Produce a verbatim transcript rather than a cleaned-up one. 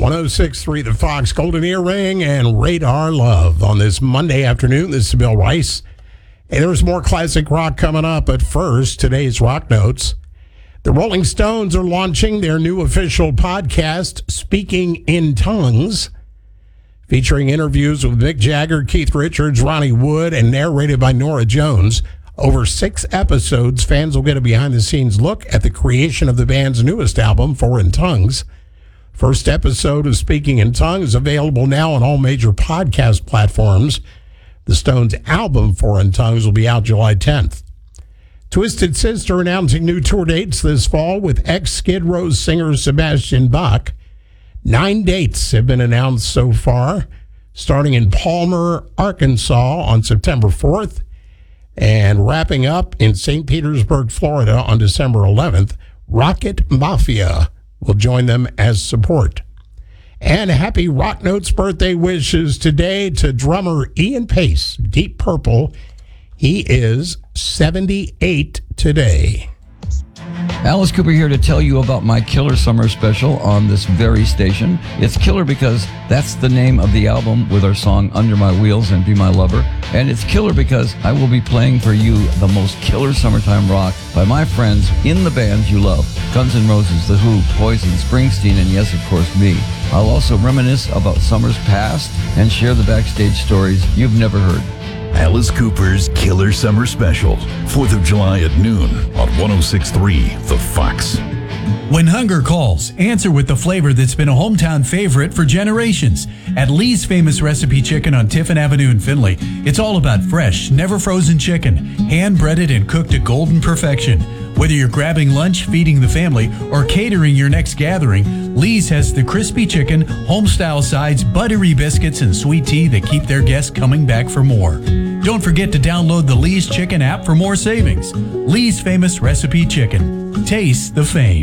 one oh six point three The Fox, Golden Earring, and Radar Love on this Monday afternoon. This is Bill Rice. Hey, there's more classic rock coming up, but first, today's Rock Notes. The Rolling Stones are launching their new official podcast, Speaking in Tongues, featuring interviews with Mick Jagger, Keith Richards, Ronnie Wood, and narrated by Norah Jones. Over six episodes, fans will get a behind-the-scenes look at the creation of the band's newest album, Four in Tongues. First episode of Speaking in Tongues is available now on all major podcast platforms. The Stones' album, Four in Tongues, will be out July tenth. Twisted Sister announcing new tour dates this fall with ex-Skid Row singer Sebastian Bach. Nine dates have been announced so far, starting in Palmer, Arkansas on September fourth, and wrapping up in Saint Petersburg, Florida on December eleventh. Rocket Mafia will join them as support. And happy Rock Notes birthday wishes today to drummer Ian Pace, Deep Purple. He is seventy-eight today. Alice Cooper here to tell you about my Killer Summer Special on this very station. It's killer because that's the name of the album with our song Under My Wheels and Be My Lover. And it's killer because I will be playing for you the most killer summertime rock by my friends in the bands you love. Guns N' Roses, The Who, Poison, Springsteen, and yes, of course, me. I'll also reminisce about summers past and share the backstage stories you've never heard. Alice Cooper's Killer Summer Special, fourth of July at noon on one oh six point three The Fox. When hunger calls, answer with the flavor that's been a hometown favorite for generations. At Lee's Famous Recipe Chicken on Tiffin Avenue in Findlay, it's all about fresh, never frozen chicken, hand-breaded and cooked to golden perfection. Whether you're grabbing lunch, feeding the family, or catering your next gathering, Lee's has the crispy chicken, home-style sides, buttery biscuits, and sweet tea that keep their guests coming back for more. Don't forget to download the Lee's Chicken app for more savings. Lee's Famous Recipe Chicken. Taste the fame.